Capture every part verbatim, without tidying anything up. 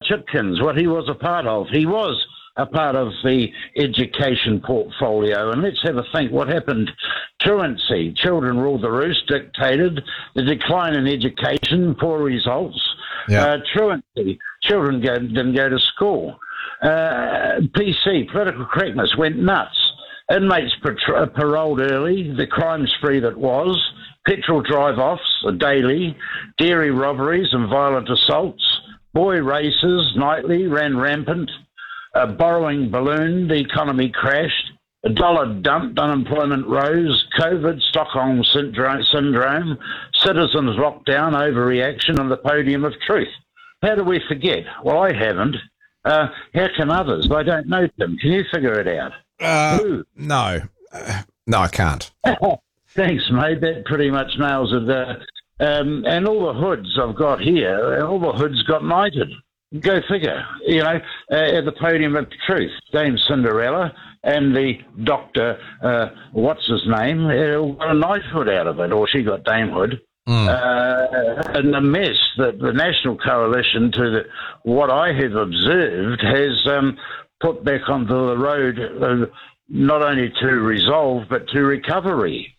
Chipkins, what he was a part of. He was a part of the education portfolio. And let's have a think what happened. Truancy, children ruled the roost, dictated, the decline in education, poor results. Yeah. Uh, truancy, children go, didn't go to school. Uh, P C, political correctness, went nuts. Inmates par- paroled early, the crime spree that was, petrol drive-offs daily, dairy robberies and violent assaults, boy races nightly ran rampant, uh, borrowing ballooned, the economy crashed, a dollar dumped, unemployment rose, COVID, Stockholm syndrome, syndrome, citizens locked down, overreaction on the podium of truth. How do we forget? Well, I haven't. Uh, how can others? I don't know them. Can you figure it out? Uh, Who? no. Uh, no, I can't. Thanks, mate. That pretty much nails it. Uh, um, and all the hoods I've got here, all the hoods got knighted. Go figure. You know, uh, at the podium of truth, Dame Cinderella and the doctor, uh, what's his name, uh, got a knighthood out of it, or she got damehood. Mm. Uh, and the mess that the National Coalition, to the, what I have observed, has um, put back onto the road, uh, not only to resolve, but to recovery.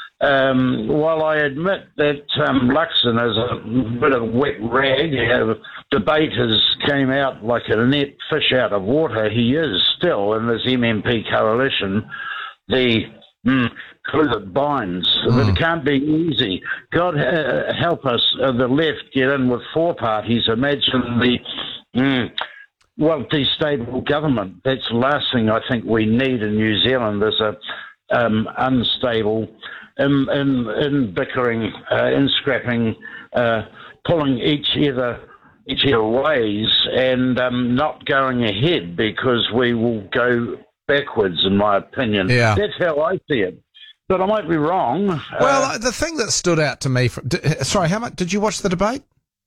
Um, while I admit that um, Luxon is a bit of a wet rag, you know, debaters came out like a net fish out of water, he is still in this M M P coalition the mm, glue that binds. Mm. But it can't be easy. God uh, help us, uh, the left get in with four parties. Imagine the... Mm, well, destable government. That's the last thing I think we need in New Zealand is a um, unstable, in, in, in bickering, uh, in scrapping, uh, pulling each other each other ways and um, not going ahead because we will go backwards, in my opinion. Yeah. That's how I see it. But I might be wrong. Well, uh, the thing that stood out to me... From, d- sorry, how much did you watch the debate?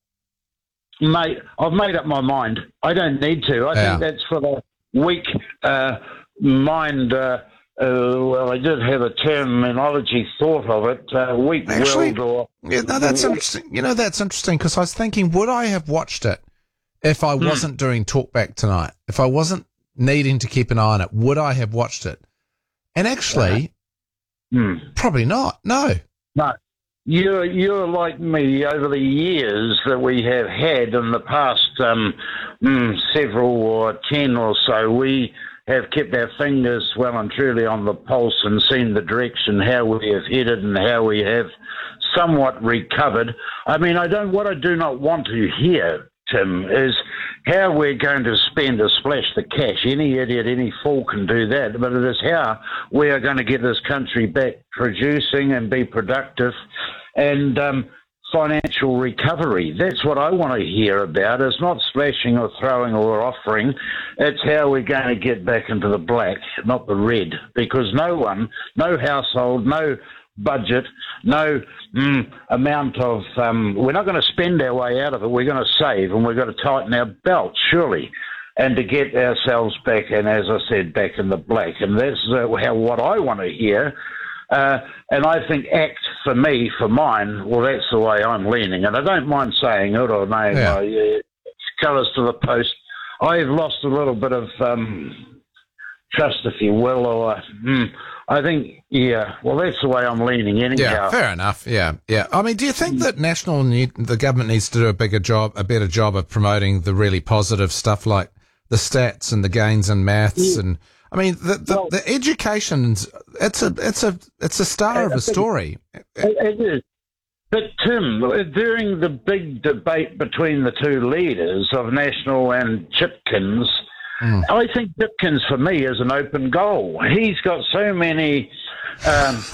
Mate, I've made up my mind. I don't need to. I yeah. think that's for the weak uh, mind. Uh, uh, well, I did have a terminology thought of it. Uh, weak-willed or... Yeah, no, that's interesting. You know, that's interesting because I was thinking, would I have watched it if I wasn't mm. doing Talkback tonight? If I wasn't needing to keep an eye on it, would I have watched it? And actually, uh, mm. probably not. No. No. You're, you're like me over the years that we have had in the past um, mm, several or ten or so. We have kept our fingers well and truly on the pulse and seen the direction, how we have headed and how we have somewhat recovered. I mean, I don't. What I do not want to hear, Tim, is how we're going to spend or splash the cash. Any idiot, any fool can do that, but it is how we are going to get this country back producing and be productive and um, financial recovery. That's what I want to hear about. It's not splashing or throwing or offering. It's how we're going to get back into the black, not the red, because no one, no household, no budget, no mm, amount of... Um, we're not going to spend our way out of it. We're going to save, and we've got to tighten our belt, surely, and to get ourselves back, and as I said, back in the black. And that's uh, how what I want to hear. Uh, and I think ACT, for me, for mine, well, that's the way I'm leaning. And I don't mind saying it or name yeah. my uh, colours to the post. I've lost a little bit of um, trust, if you will, or... Mm, I think, yeah, well, that's the way I'm leaning anyhow. Yeah, fair enough. Yeah, yeah. I mean, do you think that national need, the government needs to do a bigger job, a better job of promoting the really positive stuff like the stats and the gains in maths? Yeah. And I mean, the the, well, the education's it's a it's a it's a star of a story. It, it is. But Tim, during the big debate between the two leaders of National and Chipkins, Mm. I think Chipkins, for me, is an open goal. He's got so many... Um,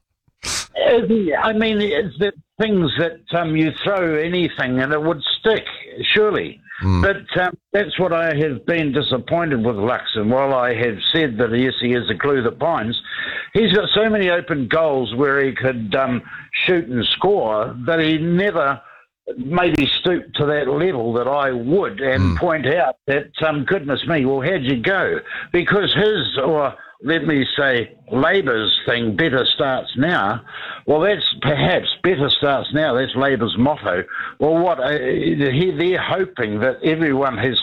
I mean, it's the things that um, you throw anything and it would stick, surely. Mm. But um, that's what I have been disappointed with Luxon. While I have said that, yes, he is a glue that binds, he's got so many open goals where he could um, shoot and score that he never... maybe stoop to that level that I would and mm. point out that, um, goodness me, well, how'd you go? Because his, or let me say, Labour's thing, better starts now, well, that's perhaps better starts now, that's Labour's motto. Well, what, uh, they're hoping that everyone has